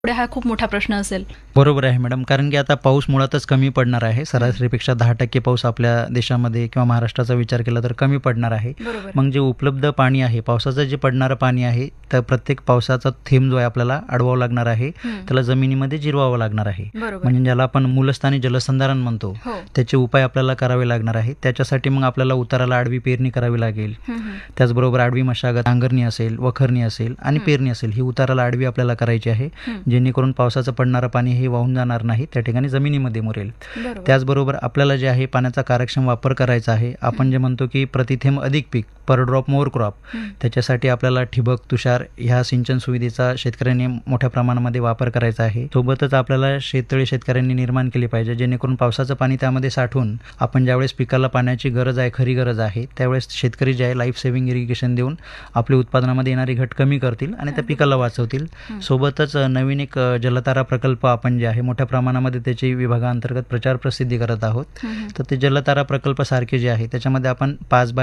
पुढे हा खूप मोठा प्रश्न असेल. बरोबर आहे मॅडम, कारण की आता पाऊस मुळातच कमी पडणार आहे. सरासरीपेक्षा 10% पाऊस आपल्या देशामध्ये किंवा महाराष्ट्राचा विचार केला तर कमी पडणार आहे. बरोबर. मग जे उपलब्ध पाणी आहे, पावसाचं जे पडणारं पाणी आहे, तर प्रत्येक पावसाचा थेंब जो आहे आपल्याला अडवावा लागणार आहे, त्याला जमिनीमध्ये जिरवावं लागणार आहे. बरोबर. म्हणजे ज्याला आपण मूलस्थानी जलसंधारण म्हणतो, हो. त्याचे उपाय आपल्याला करावे लागणार आहे. त्याच्यासाठी मग आपल्याला उताराला आडवी पेरणी करावी लागेल. त्याचबरोबर आडवी मशागत, नांगरणी असेल, वखरणी असेल आणि पेरणी असेल, ही उताराला आडवी आपल्याला करायची आहे, जेणेकरून पावसाचं पडणारं पाणी हे वाहून जाणार नाही, त्या ठिकाणी जमिनीमध्ये मुरेल. बरोबर. त्याचबरोबर आपल्याला जे आहे पाण्याचा कार्यक्षम वापर करायचा आहे. आपण जे म्हणतो की प्रतिथेंब अधिक पीक, पर ड्रॉप मोर क्रॉप, त्याच्यासाठी आपल्याला ठिबक, तुषार ह्या सिंचन सुविधेचा शेतकऱ्यांनी मोठ्या प्रमाणामध्ये वापर करायचा आहे. सोबतच आपल्याला शेततळी शेतकऱ्यांनी निर्माण केली पाहिजे, जेणेकरून पावसाचं पाणी त्यामध्ये साठवून आपण ज्यावेळेस पिकाला पाण्याची गरज आहे, खरी गरज आहे, त्यावेळेस शेतकरी जे आहे लाईफ सेव्हिंग इरिगेशन देऊन आपल्या उत्पादनामध्ये येणारी घट कमी करतील आणि त्या पिकाला वाचवतील. सोबतच नवीन एक जलतारा प्रकल्प आपण जे आहे मोठ्या प्रमाणामध्ये त्याची विभागाअंतर्गत प्रचार प्रसिद्धी करत आहोत. तर ते जलतारा प्रकल्प सारखे जे आहे त्याच्यामध्ये आपण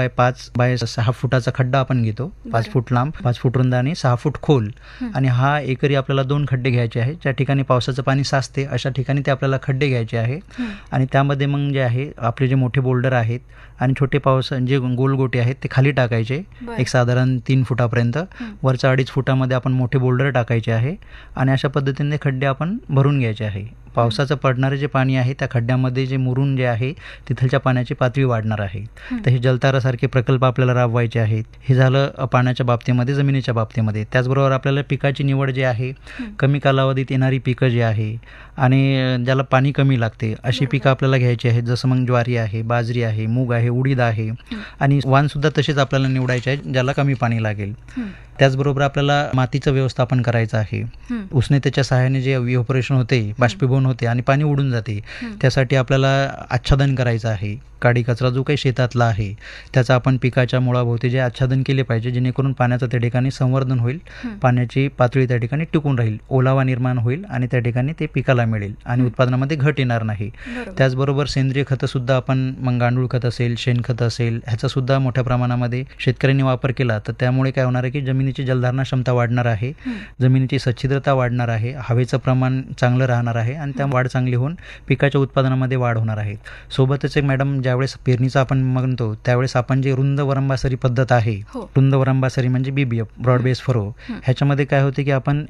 5x5x6 फुटाचा खड्डा आपण घेतो, 5 फूट लांब, 5 फूट रुंद आणि 6 फूट खोल, आणि हा एकरी आपल्याला 2 खड्डे घ्यायचे आहे. ज्या ठिकाणी पावसाचं पाणी साचते अशा ठिकाणी ते आपल्याला खड्डे घ्यायचे आहे. आणि त्यामध्ये मग जे आहे आपले जे मोठे बोल्डर आहेत आणि छोटे पाऊस जे गोलगोटे आहेत ते खाली टाकायचे, एक साधारण 3 फुटापर्यंत. वरच्या 2.5 फुटामध्ये आपण मोठे बोल्डर टाकायचे आहे आणि अशा पद्धतीने खड्डे आपण भरून घ्यायचे आहे. पावसाचं पडणारे जे पाणी आहे त्या खड्ड्यामध्ये जे मुरून जे आहे तिथलच्या पाण्याची पातळी वाढणार आहे. तर हे जलतारासारखे प्रकल्प आपल्याला राबवायचे आहेत. हे झालं पाण्याच्या बाबतीमध्ये, जमिनीच्या बाबतीमध्ये. त्याचबरोबर आपल्याला पिकाची निवड जी आहे, कमी कालावधीत येणारी पिकं जी आहे आणि ज्याला पाणी कमी लागते अशी पिकं आपल्याला घ्यायची आहेत. जसं मग ज्वारी आहे, बाजरी आहे, मूग आहे, उडीद आहे, आणि वाणसुद्धा तसेच आपल्याला निवडायचे आहे ज्याला कमी पाणी लागेल. त्याचबरोबर आपल्याला मातीचं व्यवस्थापन करायचं आहे. उष्णतेच्या सहाय्याने जे इव्हपोरेशन होते, बाष्पीभवन होते आणि पाणी उडून जाते, त्यासाठी आपल्याला आच्छादन करायचं आहे. काडी कचरा जो काही शेतातला आहे त्याचा आपण पिकाच्या मुळाभोवती जे आच्छादन केले पाहिजे, जेणेकरून पाण्याचं त्या ठिकाणी संवर्धन होईल, पाण्याची पातळी त्या ठिकाणी टिकून राहील, ओलावा निर्माण होईल आणि त्या ठिकाणी ते पिकाला मिळेल आणि उत्पादनामध्ये घट येणार नाही. त्याचबरोबर सेंद्रिय खतंसुद्धा आपण, मग गांडूळ खत असेल, शेणखत असेल, ह्याचासुद्धा मोठ्या प्रमाणामध्ये शेतकऱ्यांनी वापर केला तर त्यामुळे काय होणार आहे की जमिनीची जलधारणा क्षमता वाढणार आहे, जमिनीची सच्छिद्रता वाढणार आहे, हवेचं प्रमाण चांगलं राहणार आहे आणि त्या वाढ चांगली होऊन पिकाच्या उत्पादनामध्ये वाढ होणार आहे. सोबतच एक मॅडम, ज्यावेळेस पेरणीचा आपण म्हणतो त्यावेळेस आपण जे रुंद वरंबासरी पद्धत आहे, रुंद वरंबासरी म्हणजे BBF, ब्रॉड बेस फरो, ह्याच्यामध्ये काय होते की आपण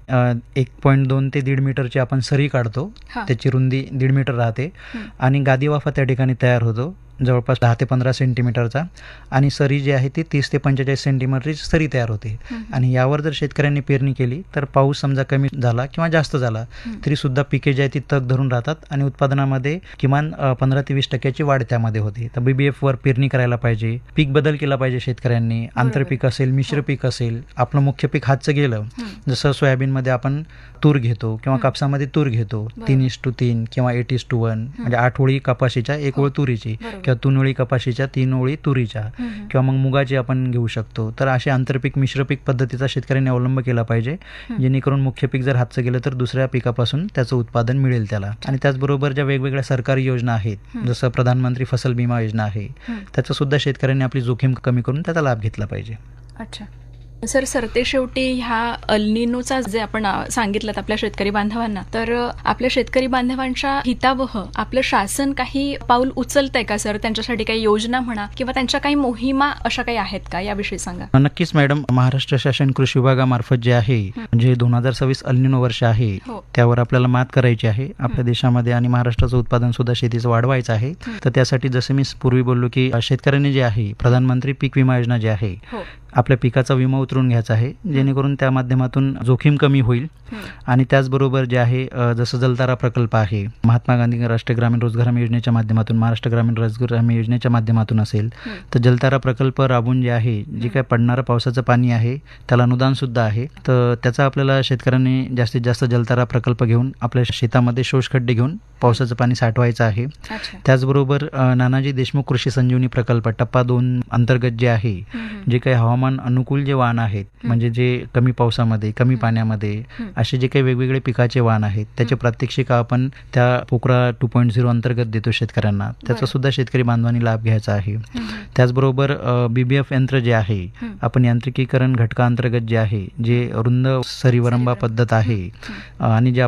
1.2 ते 1.5 मीटरची आपण सरी काढतो, त्याची रुंदी 1.5 मीटर राहते आणि गादी वाफा त्या ठिकाणी तयार होतो जवळपास 10 ते 15 सेंटीमीटरचा, आणि सरी जी आहे ती 30 ते 45 सेंटीमीटरची सरी तयार होते. आणि यावर जर शेतकऱ्यांनी पेरणी केली तर पाऊस समजा कमी झाला किंवा जास्त झाला तरी सुद्धा पिके जी आहे ती तग धरून राहतात आणि उत्पादनामध्ये किमान 15 ते 20% वाढ त्यामध्ये होते. तर BBF वर पेरणी करायला पाहिजे. पीक बदल केला पाहिजे शेतकऱ्यांनी. आंतरपीक असेल, मिश्र पीक असेल, आपलं मुख्य पीक हातचं गेलं, जसं सोयाबीनमध्ये आपण तूर घेतो किंवा कापसामध्ये तूर घेतो, 3:3 किंवा 8:1, म्हणजे 8 ओळी कपाशीच्या 1 ओळ तुरीची, किंवा 3 ओळी कपाशीच्या 3 ओळी तुरीच्या, किंवा मग मुगाची आपण घेऊ शकतो. तर असे आंतरपीक, मिश्र पीक पद्धतीचा शेतकऱ्यांनी अवलंब केला पाहिजे, जेणेकरून मुख्य पीक जर हातचं गेलं तर दुसऱ्या पिकापासून त्याचं उत्पादन मिळेल त्याला. आणि त्याचबरोबर ज्या वेगवेगळ्या सरकारी योजना आहेत, जसं प्रधानमंत्री फसल बीमा योजना आहे, त्याचा सुद्धा शेतकऱ्यांनी आपली जोखीम कमी करून त्याचा लाभ घेतला पाहिजे. अच्छा सर, सरतेशेवटी ह्या अल्निनोचा जे आपण सांगितलं आपल्या शेतकरी बांधवांना, तर आपल्या शेतकरी बांधवांच्या हितावह आपलं शासन काही पाऊल उचलतंय का सर? त्यांच्यासाठी काही योजना म्हणा किंवा त्यांच्या काही मोहिमा अशा काही आहेत का, याविषयी सांगा. नक्कीच मॅडम, महाराष्ट्र शासन कृषी विभागामार्फत जे आहे, म्हणजे 2026 अल्निनो वर्ष आहे, त्यावर आपल्याला मात करायची आहे आपल्या देशामध्ये आणि महाराष्ट्राचं उत्पादन सुद्धा शेतीचं वाढवायचं आहे. तर त्यासाठी जसं मी पूर्वी बोललो की शेतकऱ्यांनी जे आहे प्रधानमंत्री पीक विमा योजना जी आहे, आपल्या पिकाचा विमा उतरून घ्यायचा आहे, जेणेकरून त्या माध्यमातून जोखीम कमी होईल. आणि त्याचबरोबर जे आहे जसं जलतारा प्रकल्प आहे, महात्मा गांधी राष्ट्रीय ग्रामीण रोजगार हमी योजनेच्या माध्यमातून, महाराष्ट्र ग्रामीण रोजगार हमी योजनेच्या माध्यमातून असेल तर जलतारा प्रकल्प राबवून जे आहे, जे काय पडणारं पावसाचं पाणी आहे त्याला अनुदान सुद्धा आहे. तर त्याचा आपल्याला शेतकऱ्यांनी जास्तीत जास्त जलतारा प्रकल्प घेऊन आपल्या शेतामध्ये शोषखड्डे घेऊन पावसाचं पाणी साठवायचं आहे. त्याचबरोबर नानाजी देशमुख कृषी संजीवनी प्रकल्प टप्पा 2 अंतर्गत जे आहे, जे काही हवामान हवामान अनुकूल जे वाण आहेत, म्हणजे जे कमी पावसामध्ये, कमी पाण्यामध्ये असे जे काही वेगवेगळे पिकाचे वाण आहेत, त्याचे प्रात्यक्षिक आपण त्या पोकरा 2.0 अंतर्गत देतो शेतकऱ्यांना. त्याचा सुद्धा शेतकरी बांधवांनी लाभ घ्यायचा आहे. त्याचबरोबर BBF यंत्र जे आहे, आपण यांत्रिकीकरण घटकांतर्गत जे आहे, जे रुंद सरीवरंबा पद्धत आहे आणि जे